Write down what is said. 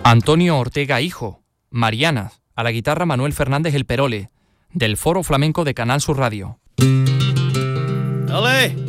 Antonio Ortega Hijo, Mariana, a la guitarra Manuel Fernández El Perole, del Foro Flamenco de Canal Sur Radio. ¡Dale!